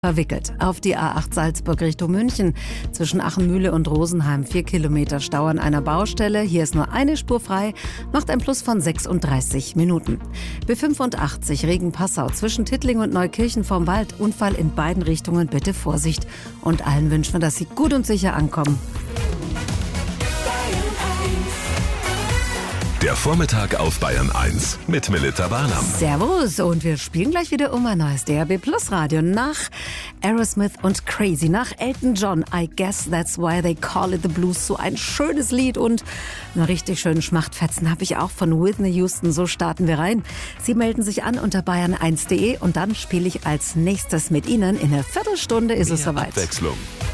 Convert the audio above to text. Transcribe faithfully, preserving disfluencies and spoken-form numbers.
Verwickelt. Auf die A acht Salzburg Richtung München. Zwischen Achenmühle und Rosenheim vier Kilometer Stau an einer Baustelle. Hier ist nur eine Spur frei, macht ein Plus von sechsunddreißig Minuten. B fünfundachtzig Regen-Passau zwischen Tittling und Neukirchen vorm Wald. Unfall in beiden Richtungen, bitte Vorsicht. Und allen wünschen wir, dass sie gut und sicher ankommen. Der Vormittag auf Bayern eins mit Melita Barnum. Servus, und wir spielen gleich wieder um ein neues D A B Plus Radio nach Aerosmith und Crazy, nach Elton John. I guess that's why they call it the blues. So ein schönes Lied und einen richtig schönen Schmachtfetzen habe ich auch von Whitney Houston. So starten wir rein. Sie melden sich an unter bayern eins punkt de und dann spiele ich als nächstes mit Ihnen. In einer Viertelstunde ist es soweit. Abwechslung,